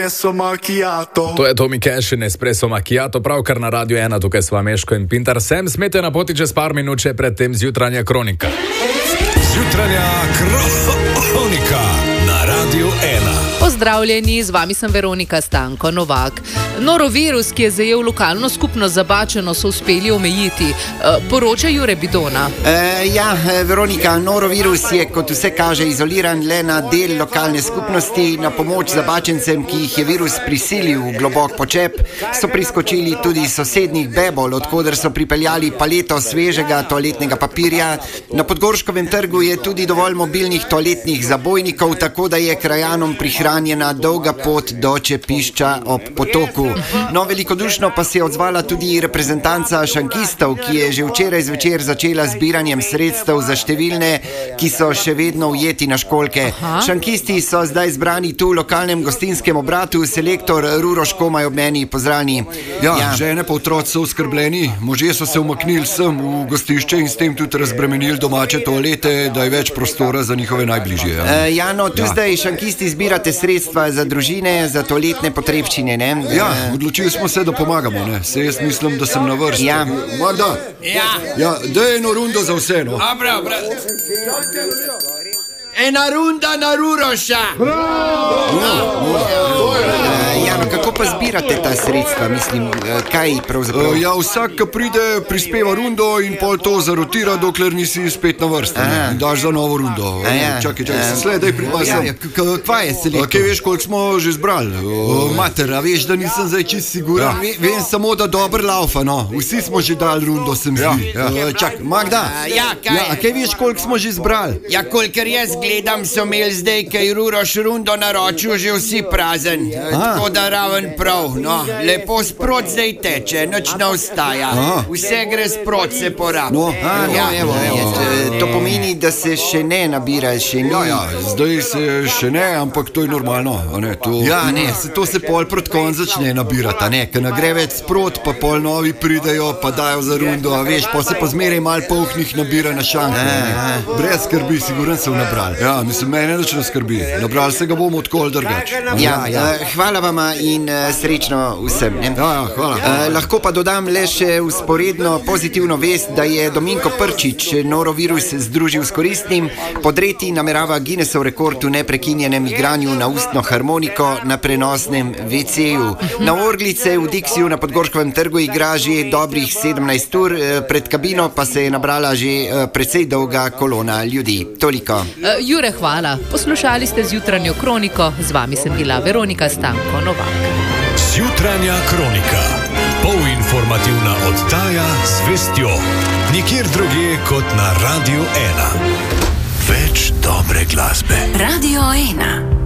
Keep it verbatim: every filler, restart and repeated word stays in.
Espresso macchiato. To je Tommy Cash in Espresso macchiato, pravkar na Radiu ena, tukaj sva Meško in Pintar. Sem smete na poti čez par minut, še predtem zjutranja kronika. Zjutranja kronika na Radiu ena. Pozdravljeni, z vami sem Veronika Stanko Novak. Norovirus, ki je zajel lokalno skupnost Zabačeno, so uspeli omejiti. E, poroča Jure Bidona. E, ja, Veronika, norovirus je, kot vse kaže, izoliran le na del lokalne skupnosti. Na pomoč Zabačencem, ki jih je virus prisilil v globok počep, so priskočili tudi sosednjih Bebol, odkoder so pripeljali paleto svežega toaletnega papirja. Na Podgorškovem trgu je tudi dovolj mobilnih toaletnih zabojnikov, tako da je krajanom prihranjena dolga pot do Čepišča ob potoku. No, velikodušno pa se je odzvala tudi reprezentanca šankistov, ki je že včeraj zvečer začela zbiranjem sredstev za številne, ki so še vedno ujeti na školjke. Aha. Šankisti so zdaj zbrani tu v lokalnem gostinskem obratu, selektor Ruroš Komaj ob meni, pozdravljeni. Ja, ja, žene pa otroci so oskrbljeni, možje so se umaknili sem v gostišče in s tem tudi razbremenili domače toalete, da je več prostora za njihove najbližje. Ja, e, ja no, tu ja. Zdaj šankisti zbirate sredstva za družine, za toaletne potrebščine, ne? Ja, odločili smo se, da pomagamo, ne? Se jaz mislim, da sem na vrsti. Ja. Magda? Ja. Ja, daj eno rundo za vse, no? Abra, abra. Ena runda na Ruroša. Ja, no, kako pa zbirate ta sredstva? Mislim, kaj pravzaprav? Ja, vsak, ki pride, prispeva rundo in pol to zarotira, dokler nisi spet na vrsti. In daš za novo rundo. Ja. Čakaj, čakaj, se slej, daj pripaj sem. Ja, kva je selektor? Kaj veš, koliko smo že zbrali? O, mater, a veš, da nisem zdaj čist siguran. Ja. Vem samo, da dober laufa, no. Vsi smo že dali rundo, sem zdi. Ja, ja. Čakaj, Magda. Ja, kaj? Ja, a kaj veš, koliko smo že zbrali? Ja, kolikor jaz gledam, so imeli zdaj, kaj Ruroš rundo naročil, že vsi prazen. Tako da raven prav, no. Lepo sprot zdaj teče, nič ne ostaja. Aha. Vse gre sprot, se porab. No, a, no, ja, evo, evo. To pomeni, da se še ne nabira, še ni. Ja, ja, zdaj se še ne, ampak to je normalno. Ne, to... Ja, ne, se to se pol pred konc začne nabirati, ne, ker nagre več sprot, pa pol novi pridejo, pa dajo za rundo, a veš, pa se pa zmeraj mal polhnih nabira na šanku. Brez skrbi, siguren se v nabral. Ja, mislim, mene nič ne skrbi. Nabral se ga bomo odkol drgač. Ja, ja. Hvala vama in srečno vsem. Ne? Ja, ja, hvala. Uh, lahko pa dodam le še usporedno pozitivno vest, da je Dominko Prčič norovirus združil s koristnim. Podreti namerava Guinnessov rekord v neprekinjenem igranju na ustno harmoniko na prenosnem ve ce-ju. Na orglice v Dixiju na Podgorškovem trgu igra že dobrih sedemnajst ur, pred kabino pa se je nabrala že precej dolga kolona ljudi. Toliko. Uh, Jure, hvala. Poslušali ste zjutranjo kroniko, z vami sem bila Veronika Stanko Novak. Zjutranja kronika. Polinformativna oddaja z vestjo. Nikjer drugje kot na Radiu ena. Več dobre glasbe. Radio ena.